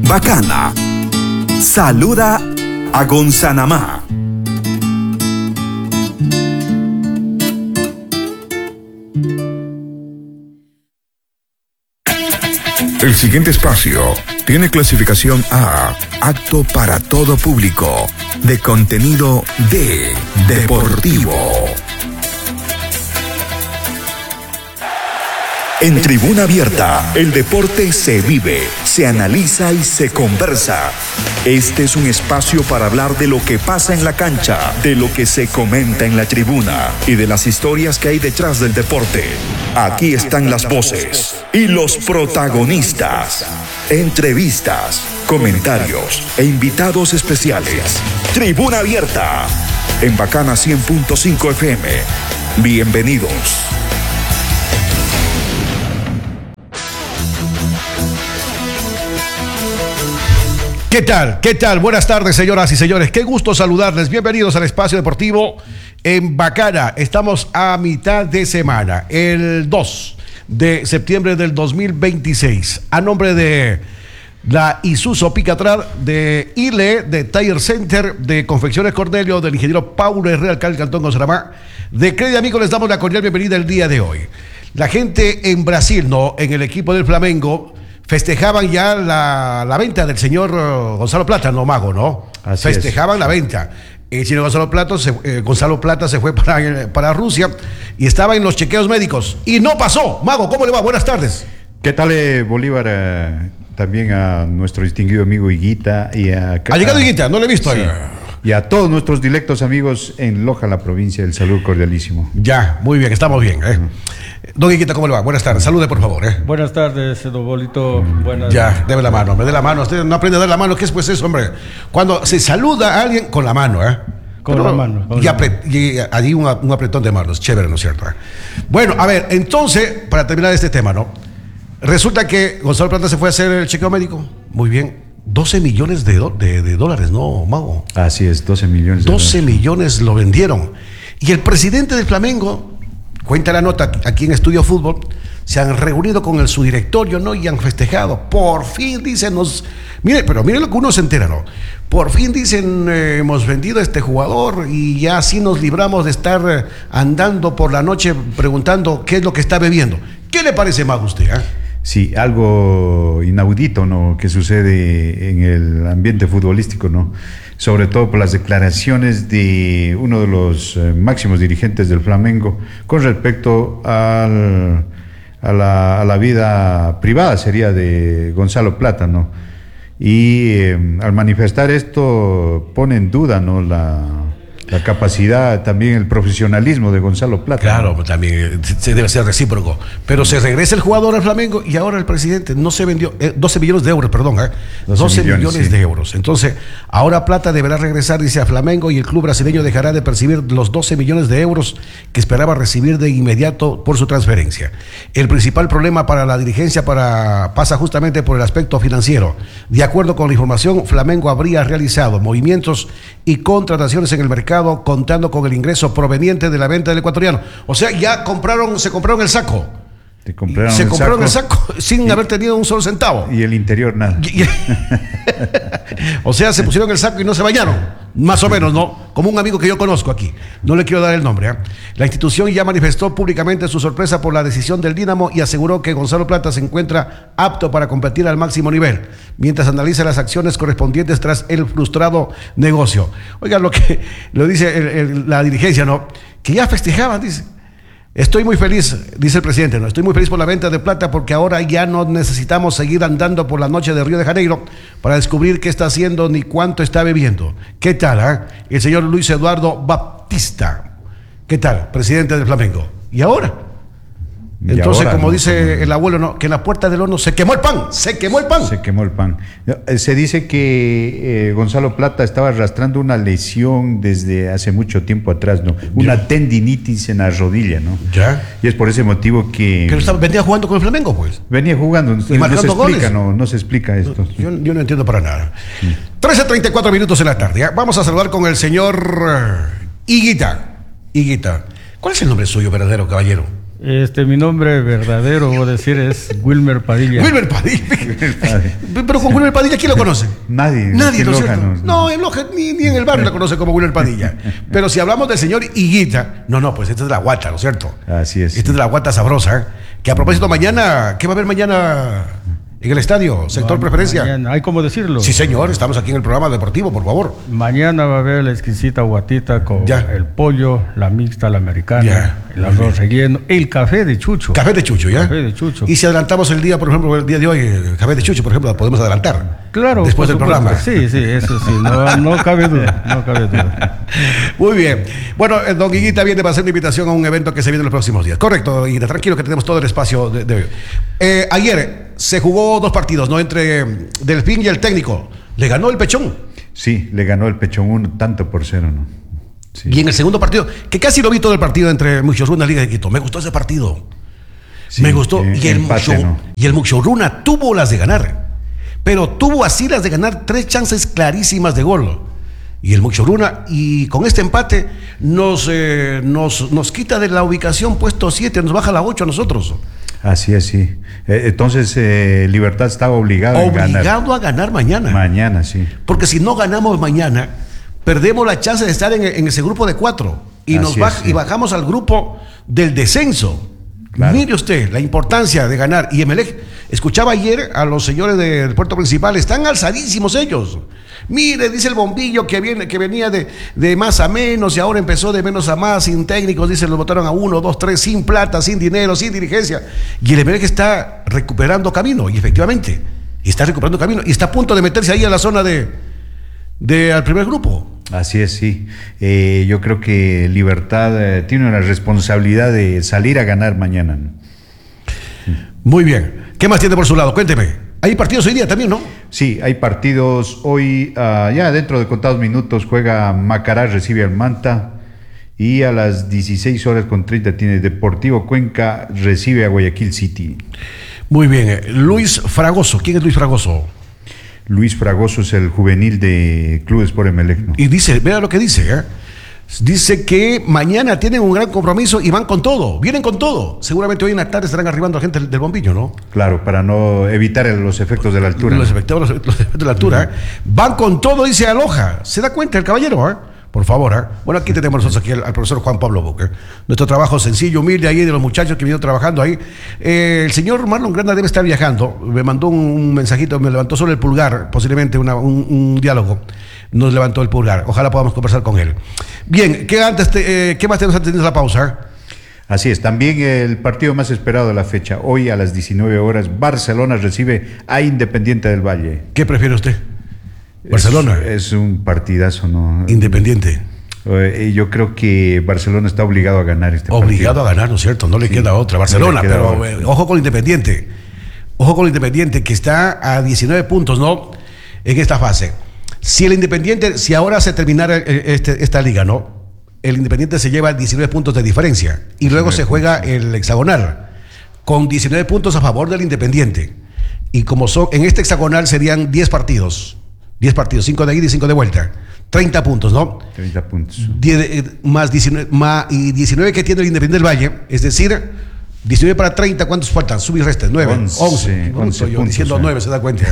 Bacana. Saluda a Gonzanamá. El siguiente espacio tiene clasificación A, apto para todo público, de contenido D, deportivo. En Tribuna Abierta, el deporte se vive, se analiza y se conversa. Este es un espacio para hablar de lo que pasa en la cancha, de lo que se comenta en la tribuna y de las historias que hay detrás del deporte. Aquí están las voces y los protagonistas. Entrevistas, comentarios e invitados especiales. Tribuna Abierta, en Bacana 100.5 FM. Bienvenidos. ¿Qué tal? ¿Qué tal? Buenas tardes, señoras y señores. Qué gusto saludarles. Bienvenidos al Espacio Deportivo en Bacana. Estamos a mitad de semana, el 2 de septiembre del 2026. A nombre de la Isuzu Picatrar, de ILE, de Tire Center, de Confecciones Cornelio, del ingeniero Paulo Herrera, alcalde del Cantón Gonzanamá, de Credit Amigo, les damos la cordial bienvenida el día de hoy. La gente en Brasil, ¿no? En el equipo del Flamengo, festejaban ya la venta del señor Gonzalo Plata, no Mago, ¿no? Así festejaban la venta. El señor Gonzalo Plata se fue para Rusia y estaba en los chequeos médicos. Y no pasó. Mago, ¿cómo le va? Buenas tardes. ¿Qué tal, Bolívar? También a nuestro distinguido amigo Higuita y a... ¿Ha llegado Higuita? No lo he visto. Sí. Y a todos nuestros dilectos amigos en Loja, la provincia, el saludo cordialísimo. Ya, muy bien, estamos bien. Don Higuita, ¿cómo le va? Buenas tardes, salude por favor. Buenas tardes, don Bolito. Buenas. Ya, deme la mano, hombre, dé la mano. Usted no aprende a dar la mano, ¿qué es pues eso, hombre? Cuando se saluda a alguien con la mano, Con la mano. Y allí un apretón de manos, chévere, ¿no es cierto? Bueno, a ver, entonces, para terminar este tema, ¿no? Resulta que Gonzalo Plata se fue a hacer el chequeo médico. Muy bien. 12 millones de dólares, ¿no, Mago? Así es, 12 millones. 12 millones lo vendieron. Y el presidente del Flamengo, cuenta la nota aquí en Estudio Fútbol, se han reunido con su directorio, ¿no? Y han festejado. Por fin, dicen, mire lo que uno se entera, ¿no? Por fin, dicen, hemos vendido a este jugador y ya así nos libramos de estar andando por la noche preguntando qué es lo que está bebiendo. ¿Qué le parece, Mago, a usted, Sí, algo inaudito, ¿no? Que sucede en el ambiente futbolístico, ¿no? Sobre todo por las declaraciones de uno de los máximos dirigentes del Flamengo con respecto a la vida privada, sería de Gonzalo Plata, ¿no? Y al manifestar esto pone en duda, ¿no? La capacidad, también el profesionalismo de Gonzalo Plata. Claro, ¿no? También se debe ser recíproco. Pero se regresa el jugador al Flamengo y ahora el presidente no se vendió, 12 millones de euros, perdón, 12 millones de euros. Entonces, ahora Plata deberá regresar, dice, a Flamengo y el club brasileño dejará de percibir los 12 millones de euros que esperaba recibir de inmediato por su transferencia. El principal problema para la dirigencia pasa justamente por el aspecto financiero. De acuerdo con la información, Flamengo habría realizado movimientos y contrataciones en el mercado contando con el ingreso proveniente de la venta del ecuatoriano. O sea, ya se compraron el saco. Se compraron el saco sin haber tenido un solo centavo. Y el interior nada. O sea, se pusieron el saco y no se bañaron. Más o menos, ¿no? Como un amigo que yo conozco aquí. No le quiero dar el nombre. La institución ya manifestó públicamente su sorpresa por la decisión del Dínamo y aseguró que Gonzalo Plata se encuentra apto para competir al máximo nivel, mientras analiza las acciones correspondientes tras el frustrado negocio. Oigan lo que lo dice la dirigencia, ¿no? Que ya festejaban, dice. Estoy muy feliz, dice el presidente, ¿no? Estoy muy feliz por la venta de Plata porque ahora ya no necesitamos seguir andando por la noche de Río de Janeiro para descubrir qué está haciendo ni cuánto está bebiendo. ¿Qué tal, El señor Luis Eduardo Baptista. ¿Qué tal? Presidente del Flamengo. ¿Y ahora? Entonces, como dice el abuelo, ¿no? Que en la puerta del horno se quemó el pan. Se quemó el pan. Se dice que Gonzalo Plata estaba arrastrando una lesión desde hace mucho tiempo atrás, ¿no? Una tendinitis en la rodilla, ¿no? Ya. Y es por ese motivo que... Pero venía jugando con el Flamengo, pues. Venía jugando. No se explica esto. Yo no entiendo para nada. 13:34 minutos en la tarde. ¿Ya? Vamos a saludar con el señor Higuita. ¿Cuál es el nombre suyo verdadero, caballero? Mi nombre verdadero, voy a decir, es Wilmer Padilla. Wilmer Padilla. Pero con Wilmer Padilla, ¿quién lo conoce? Nadie, ¿no es Loja, cierto? No, en Loja, ni en el barrio la conoce como Wilmer Padilla. Pero si hablamos del señor Higuita, pues esta es la guata, ¿no es cierto? Así es. Esta es la guata sabrosa, que a propósito mañana, ¿qué va a haber mañana en el estadio? ¿Sector preferencia? Mañana, ¿hay cómo decirlo? Sí, señor, estamos aquí en el programa deportivo, por favor. Mañana va a haber la exquisita guatita con el pollo, la mixta, la americana, el arroz relleno, el café de Chucho. Café de Chucho, ¿ya? Café de Chucho. Y si adelantamos el día, por ejemplo, el día de hoy, el café de Chucho, por ejemplo, podemos adelantar. Claro. Después del programa. Sí, eso sí, no cabe duda. Muy bien. Bueno, don Higuita viene para hacer una invitación a un evento que se viene en los próximos días. Correcto, Higuita, tranquilo que tenemos todo el espacio de hoy. Ayer se jugó 2 partidos, ¿no? Entre Delfín y el técnico. Le ganó el Pechón. Sí, le ganó el Pechón 1 tanto por 0, ¿no? Sí. Y en el segundo partido, que casi lo vi todo el partido entre Muxoruna y Liga de Quito. Me gustó ese partido. Sí, me gustó. Y el Muxoruna tuvo las de ganar. Pero tuvo así las de ganar 3 chances clarísimas de gol. Y el Muxoruna, y con este empate, nos quita de la ubicación puesto 7, nos baja la 8 a nosotros. Así es, sí. Entonces, Libertad estaba obligado a ganar mañana. Mañana, sí. Porque si no ganamos mañana, perdemos la chance de estar en ese grupo de 4. Y y bajamos al grupo del descenso. Claro. Mire usted la importancia de ganar. Y Emelec, escuchaba ayer a los señores del puerto principal, están alzadísimos ellos. Mire, dice el bombillo que venía de más a menos y ahora empezó de menos a más, sin técnicos, dice, los votaron a 1, 2, 3, sin plata, sin dinero, sin dirigencia. Y el Emelec está recuperando camino, y efectivamente, está recuperando camino, y está a punto de meterse ahí a la zona al primer grupo. Así es, sí. Yo creo que Libertad tiene una responsabilidad de salir a ganar mañana, ¿no? Muy bien. ¿Qué más tiene por su lado? Cuénteme. Hay partidos hoy día también, ¿no? Sí, hay partidos hoy. Ya dentro de contados minutos juega Macará, recibe al Manta. Y a las 16:30 tiene Deportivo Cuenca, recibe a Guayaquil City. Muy bien. Luis Fragoso. ¿Quién es Luis Fragoso? Luis Fragoso es el juvenil de Club Sport Emelec, ¿no? Y dice, vea lo que dice, ¿eh? Dice que mañana tienen un gran compromiso y van con todo, vienen con todo. Seguramente hoy en la tarde estarán arribando a gente del bombillo, ¿no? Claro, para no evitar los efectos de la altura. Los efectos de la altura. Van con todo, dice Aloja. ¿Se da cuenta el caballero, eh? Por favor, ¿eh? Bueno, aquí tenemos nosotros aquí al profesor Juan Pablo Boque. Nuestro trabajo sencillo, humilde ahí de los muchachos que vinieron trabajando ahí. El señor Marlon Granda debe estar viajando. Me mandó un mensajito, me levantó sobre el pulgar, posiblemente un diálogo. Nos levantó el pulgar. Ojalá podamos conversar con él. Bien, ¿qué más tenemos antes de la pausa? Así es, también el partido más esperado de la fecha. Hoy a las 19 horas, Barcelona recibe a Independiente del Valle. ¿Qué prefiere usted? Barcelona. Es un partidazo, ¿no? Independiente. Yo creo que Barcelona está obligado a ganar este partido. Obligado a ganar, ¿no es cierto? No le queda otra. Barcelona, no pero otra. Ojo con Independiente. Ojo con Independiente, que está a 19 puntos, ¿no? En esta fase. Si el Independiente, si ahora se terminara esta liga, ¿no? El Independiente se lleva 19 puntos de diferencia. Y luego se juega el hexagonal, con 19 puntos a favor del Independiente. Y como en este hexagonal serían 10 partidos. 10 partidos, 5 de ida y 5 de vuelta. 30 puntos, ¿no? 30 puntos. 10, más 19 que tiene el Independiente del Valle, es decir, 19 para 30, ¿cuántos faltan? Sub y resta, 9. 11 puntos, yo diciendo 9, se da cuenta.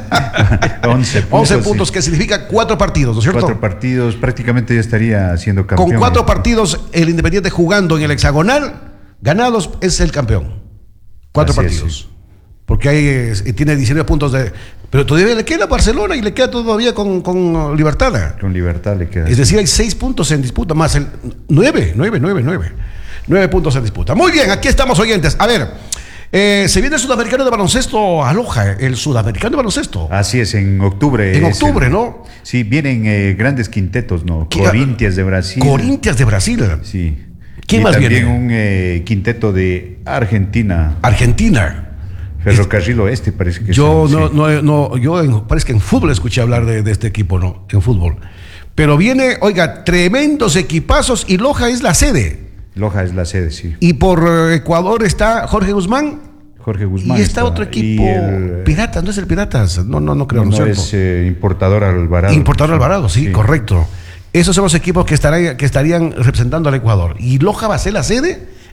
11 puntos, que significa 4 partidos, ¿no es cierto? 4 partidos, prácticamente ya estaría siendo campeón. Con 4 partidos, el Independiente jugando en el hexagonal, ganados, es el campeón. 4 partidos. Sí. Porque ahí tiene 19 puntos pero todavía le queda a Barcelona y le queda todavía con Libertad. Con Libertad le queda. Es decir, hay 6 puntos en disputa, más el 9 puntos en disputa. Muy bien, aquí estamos, oyentes. A ver, se viene el Sudamericano de Baloncesto a Loja, el Sudamericano de Baloncesto. Así es, en octubre. En octubre, ¿no? Sí, vienen grandes quintetos, ¿no? Corinthians de Brasil. Corinthians de Brasil. Sí. ¿Quién más viene? También un quinteto de Argentina. Ferrocarril Oeste, parece que parece que en fútbol escuché hablar de este equipo, ¿no? En fútbol. Pero viene, oiga, tremendos equipazos y Loja es la sede. Loja es la sede, sí. Y por Ecuador está Jorge Guzmán. Y está otro equipo, Piratas, no es el Piratas, no creo. No es Importador Alvarado. Importador Alvarado, sí, correcto. Esos son los equipos que estarían representando al Ecuador. Y Loja va a ser la sede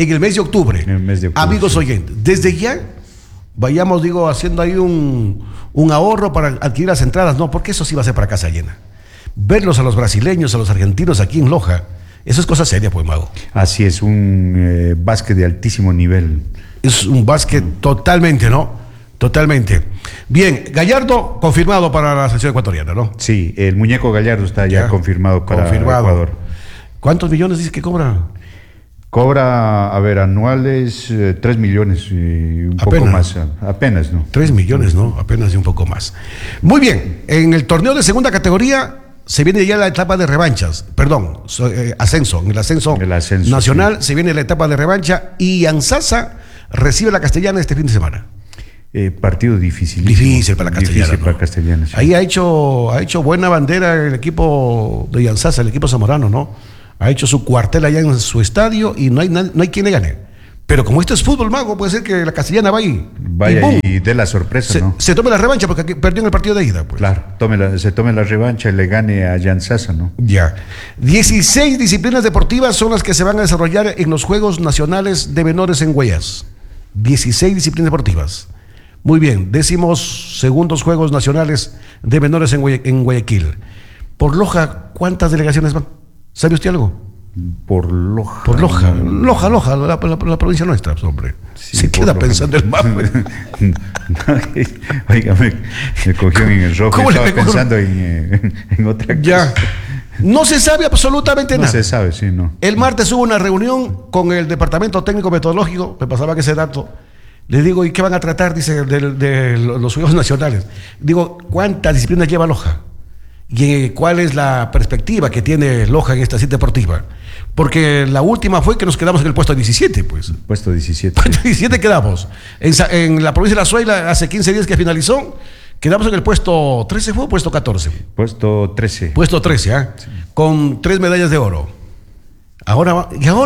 en el mes de octubre. En el mes de octubre, amigos sí. oyentes, desde ya vayamos, haciendo ahí un ahorro para adquirir las entradas, no, porque eso sí va a ser para casa llena. Verlos a los brasileños, a los argentinos aquí en Loja, eso es cosa seria, pues, Mago. Así es, un básquet de altísimo nivel. Es un básquet totalmente, ¿no? Totalmente. Bien, Gallardo confirmado para la selección ecuatoriana, ¿no? Sí, el muñeco Gallardo está ya confirmado para Ecuador. ¿Cuántos millones dice que cobra? Cobra, anuales 3 millones y un poco más, apenas, ¿no? 3 millones, ¿no? Apenas y un poco más. Muy bien, en el torneo de segunda categoría se viene ya la etapa de revanchas, ascenso, en el ascenso nacional sí. Se viene la etapa de revancha y Ansasa recibe la Castellana este fin de semana. Partido difícil. Difícil para la Castellana. Difícil para Castellana, sí. Ahí ha hecho buena bandera el equipo de Ansasa, el equipo zamorano, ¿no? Ha hecho su cuartel allá en su estadio y no hay quien le gane. Pero como esto es fútbol, Mago, puede ser que la Castellana vaya y dé la sorpresa, ¿no? Se tome la revancha porque aquí perdió en el partido de ida. Pues. Claro, se tome la revancha y le gane a Ansasa, ¿no? Ya. 16 disciplinas deportivas son las que se van a desarrollar en los Juegos Nacionales de Menores en Guayas. 16 disciplinas deportivas. Muy bien, 12º Juegos Nacionales de Menores en Guayaquil. Por Loja, ¿cuántas delegaciones van? ¿Sabe usted algo? Por Loja. Por Loja. Loja, la provincia nuestra, hombre. Sí, se queda pensando el mapa. Oiga, me cogió en el rojo. Estaba pensando en otra cosa. Ya. No se sabe absolutamente nada. No se sabe, sí, no. El martes hubo una reunión con el Departamento Técnico Metodológico, me pasaba que ese dato. Le digo, ¿y qué van a tratar? Dice, de los Juegos Nacionales. Digo, ¿cuántas disciplinas lleva Loja? ¿Y cuál es la perspectiva que tiene Loja en esta cita deportiva? Porque la última fue que nos quedamos en el puesto 17, pues. Puesto 17. Puesto 17 quedamos. En la provincia de La Sueila, hace 15 días que finalizó, quedamos en el puesto 13, ¿fue o puesto 14? Puesto 13. Puesto 13, ¿ah? Sí. Con 3 medallas de oro. Ahora,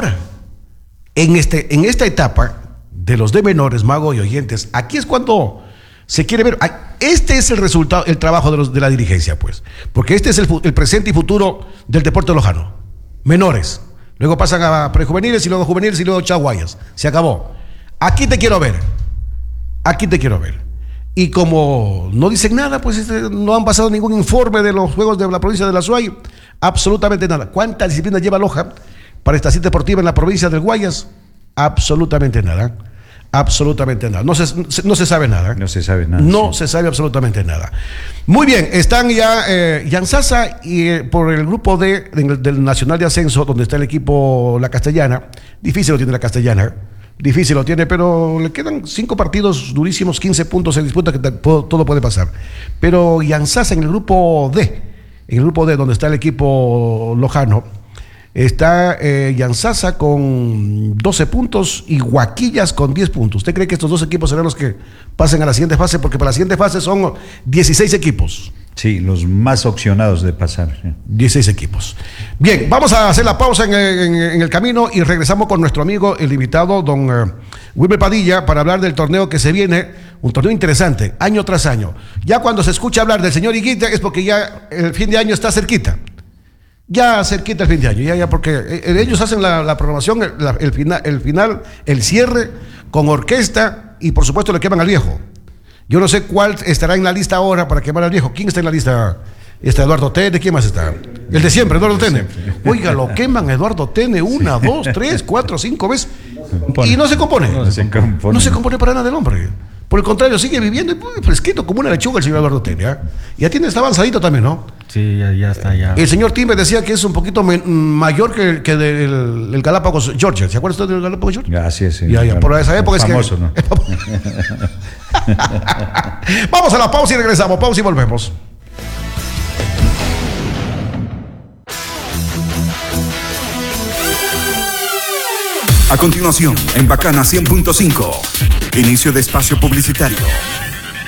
en esta etapa de los de menores, Mago y oyentes, aquí es cuando se quiere ver. Este es el resultado, el trabajo de la dirigencia, pues. Porque este es el presente y futuro del deporte lojano. Menores. Luego pasan a prejuveniles y luego juveniles y luego chaguayas. Se acabó. Aquí te quiero ver. Aquí te quiero ver. Y como no dicen nada, pues no han pasado ningún informe de los juegos de la provincia de La Suay. Absolutamente nada. ¿Cuántas disciplinas lleva Loja para esta cita deportiva en la provincia del Guayas? Absolutamente nada. Absolutamente nada. No se sabe nada. No se sabe nada. No se sabe absolutamente nada. Muy bien, están ya Ansasa y por el grupo del Nacional de Ascenso, donde está el equipo La Castellana. Difícil lo tiene La Castellana. Difícil lo tiene, pero le quedan 5 partidos durísimos, 15 puntos en disputa, que todo puede pasar. Pero Ansasa en el grupo D, donde está el equipo lojano, está Ansasa con 12 puntos y Huaquillas con 10 puntos. ¿Usted cree que estos dos equipos serán los que pasen a la siguiente fase? Porque para la siguiente fase son 16 equipos. Sí, los más opcionados de pasar. Sí. 16 equipos. Bien, vamos a hacer la pausa en el camino y regresamos con nuestro amigo, el invitado, don Wilmer Padilla, para hablar del torneo que se viene, un torneo interesante, año tras año. Ya cuando se escucha hablar del señor Higuita es porque ya el fin de año está cerquita. Ya cerquita el fin de año, ya porque ellos hacen la programación, el final, el cierre con orquesta y por supuesto le queman al viejo. Yo no sé cuál estará en la lista ahora para quemar al viejo. ¿Quién está en la lista? Está Eduardo Tene, ¿quién más está? El de siempre, Eduardo Tene. Oiga, lo queman Eduardo Tene 1, 2, 3, 4, 5 veces y no se compone. No se compone para nada el hombre. Por el contrario, sigue viviendo fresquito como una lechuga el señor Eduardo Tene. ¿Eh? Ya está avanzadito también, ¿no? Sí, ya está. El señor Timber decía que es un poquito mayor que del Galápagos Georgia. ¿Se acuerda usted del Galápagos Georgia? Así es. Ya, por esa época es famoso, ¿no? Vamos a la pausa y regresamos. Pausa y volvemos. A continuación, en Bacana 100.5, inicio de espacio publicitario.